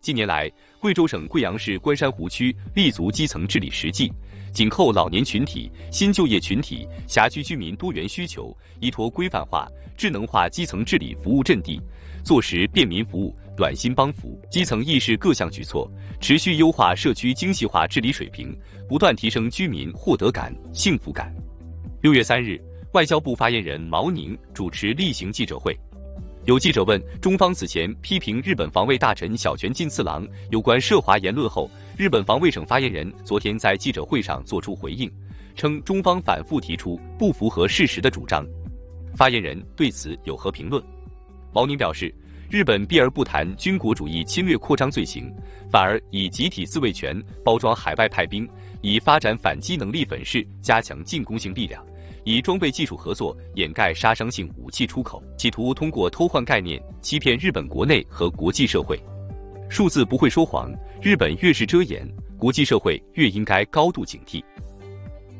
近年来，贵州省贵阳市关山湖区立足基层治理实际，紧扣老年群体、新就业群体、辖区居民多元需求，依托规范化、智能化基层治理服务阵地，做实便民服务、暖心帮扶、基层意识各项举措，持续优化社区精细化治理水平，不断提升居民获得感、幸福感。6月3日，外交部发言人毛宁主持例行记者会。有记者问，中方此前批评日本防卫大臣小泉进次郎有关涉华言论后，日本防卫省发言人昨天在记者会上作出回应，称中方反复提出不符合事实的主张。发言人对此有何评论？毛宁表示，日本避而不谈军国主义侵略扩张罪行，反而以集体自卫权包装海外派兵，以发展反击能力粉饰加强进攻性力量，以装备技术合作掩盖杀伤性武器出口，企图通过偷换概念欺骗日本国内和国际社会。数字不会说谎，日本越是遮掩，国际社会越应该高度警惕。